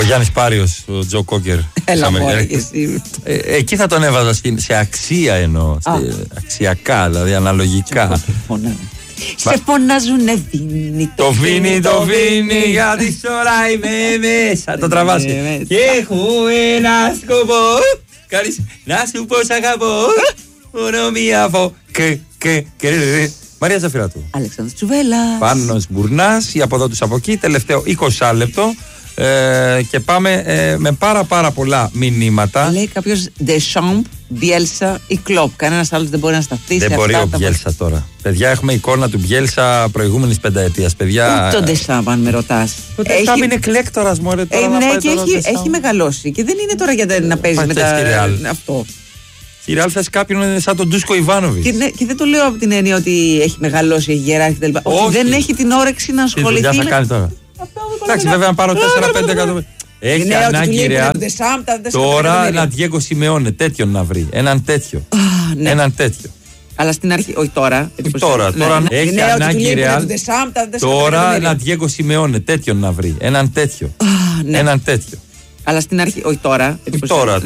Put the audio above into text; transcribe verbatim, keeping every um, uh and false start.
Ο Γιάννης Πάριος, ο Τζο Κόκερ. Έλα μωρέ και εσύ. Ε, εκεί θα τον έβαζα σε αξία εννοώ. Αξιακά, δηλαδή αναλογικά. Σε φωνάζουνε βίνι, το βίνι, το βίνι, γιατί τώρα είμαι μέσα. Το τραβάς. Και έχω ένα σκοπό. Να σου πω σ' αγαπώ. Μόνο μία φω. Και, και, και. Μαρία Ζαφυράτου. Αλέξανδρος Τσουβέλλας. Πάνος Μπουρνάς. Η από εδώ τους από εκεί. Τελευταίο είκοσι λεπτό. Ε, και πάμε ε, με πάρα πάρα πολλά μηνύματα. Λέει κάποιος Deschamps, Bielsa ή Klopp. Κανένας άλλος δεν μπορεί να σταθεί. Δεν σε μπορεί αυτά, ο Bielsa τώρα. Παιδιά, έχουμε εικόνα του Bielsa προηγούμενης πενταετίας. Παιδιά. Ούτε τον Deschamps, αν με ρωτάς. Ο Deschamps έχει... είναι εκλέκτορας, μωρέ. Τώρα ε, να ναι, πάει και τώρα έχει, έχει μεγαλώσει. Και δεν είναι τώρα για να παίζει με τα. Αυτό. Η Ρεάλ θες κάποιον είναι σαν τον Ντούσκο Ιβάνοβιτς. Και, ναι, και δεν το λέω από την έννοια ότι έχει μεγαλώσει, έχει γεράσει κτλ. Όχι, δεν έχει την όρεξη να ασχοληθεί. Τι θα κάνει τώρα. Εντάξει, βέβαια, αν πάρω τέσσερα πέντε εκατομμύρια. Έχει ανάγκη η Ρεάλ τώρα να Διέγκο Σιμεώνε, τέτοιον να βρει. Έναν τέτοιο. Έναν τέτοιο. Αλλά στην αρχή, όχι τώρα. Τώρα, τώρα έχει ανάγκη η Ρεάλ τώρα να Διέγκο Σιμεώνε, τέτοιον να βρει. Έναν τέτοιο. Έναν τέτοιο. Αλλά στην αρχή, όχι τώρα. Τώρα.